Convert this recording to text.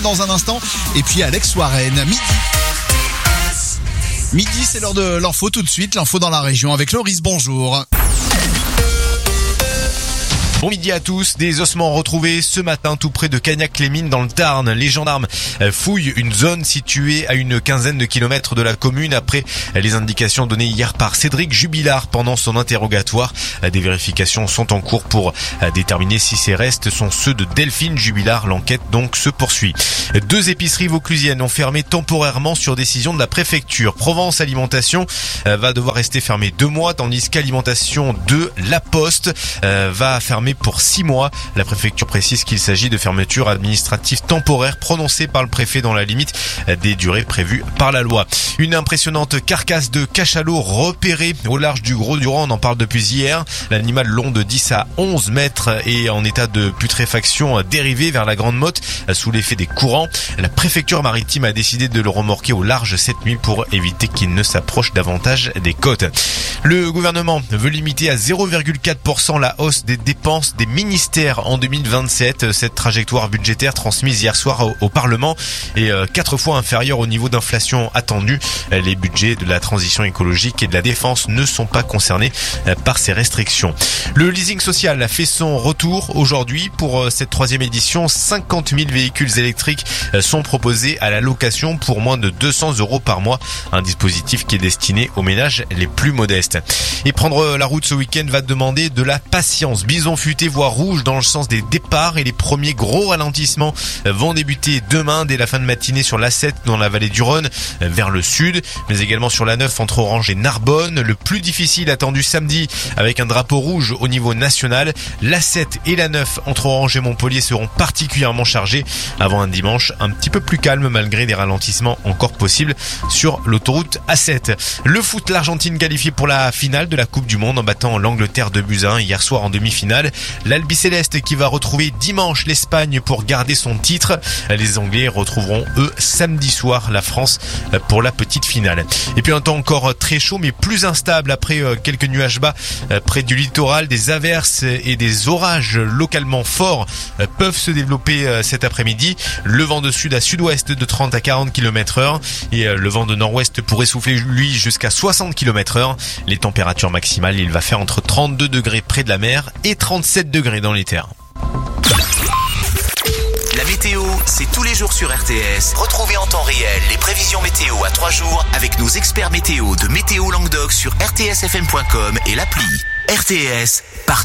dans un instant. Et puis Alex Warren, midi, c'est l'heure de l'info tout de suite. L'info dans la région avec Loris, bonjour. Bon midi à tous. Des ossements retrouvés ce matin tout près de Cagnac-les-Mines dans le Tarn. Les gendarmes fouillent une zone située à une quinzaine de kilomètres de la commune après les indications données hier par Cédric Jubilard pendant son interrogatoire. Des vérifications sont en cours pour déterminer si ces restes sont ceux de Delphine Jubilard. L'enquête donc se poursuit. 2 épiceries vauclusiennes ont fermé temporairement sur décision de la préfecture. Provence Alimentation va devoir rester fermée 2 mois tandis qu'Alimentation de La Poste va fermer pour 6 mois. La préfecture précise qu'il s'agit de fermetures administratives temporaires prononcées par le préfet dans la limite des durées prévues par la loi. Une impressionnante carcasse de cachalot repérée au large du Gros-Durand, on en parle depuis hier. L'animal long de 10 à 11 mètres est en état de putréfaction dérivé vers la Grande Motte sous l'effet des courants. La préfecture maritime a décidé de le remorquer au large cette nuit pour éviter qu'il ne s'approche davantage des côtes. Le gouvernement veut limiter à 0,4% la hausse des dépenses des ministères en 2027. Cette trajectoire budgétaire transmise hier soir au Parlement est 4 fois inférieure au niveau d'inflation attendu. Les budgets de la transition écologique et de la défense ne sont pas concernés par ces restrictions. Le leasing social a fait son retour aujourd'hui. Pour cette 3e édition, 50 000 véhicules électriques sont proposés à la location pour moins de 200 € par mois. Un dispositif qui est destiné aux ménages les plus modestes. Et prendre la route ce week-end va demander de la patience. Bison futé voie rouge dans le sens des départs et les premiers gros ralentissements vont débuter demain dès la fin de matinée sur l'A7 dans la vallée du Rhône vers le sud, mais également sur la 9 entre Orange et Narbonne. Le plus difficile attendu samedi avec un drapeau rouge au niveau national. L'A7 et la 9 entre Orange et Montpellier seront particulièrement chargés avant un dimanche un petit peu plus calme malgré des ralentissements encore possibles sur l'autoroute A7. Le foot, l'Argentine qualifiée pour la finale de la Coupe du Monde en battant l'Angleterre 2-1 hier soir en demi-finale. L'Albiceleste qui va retrouver dimanche l'Espagne pour garder son titre. Les Anglais retrouveront eux samedi soir la France pour la petite finale. Et puis un temps encore très chaud mais plus instable après quelques nuages bas près du littoral. Des averses et des orages localement forts peuvent se développer cet après-midi. Le vent de sud à sud-ouest de 30 à 40 km/h et le vent de nord-ouest pourrait souffler lui jusqu'à 60 km/h. Les températures maximales, il va faire entre 32 degrés près de la mer et 37 degrés dans les terres. La météo, c'est tous les jours sur RTS. Retrouvez en temps réel les prévisions météo à 3 jours avec nos experts météo de Météo Languedoc sur rtsfm.com et l'appli. RTS,